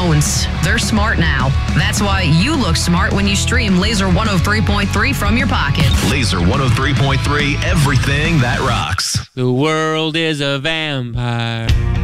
phones. They're smart now. That's why you look smart when you stream Laser 103.3 from your pocket. Laser 103.3, everything that rocks. The world is a vampire.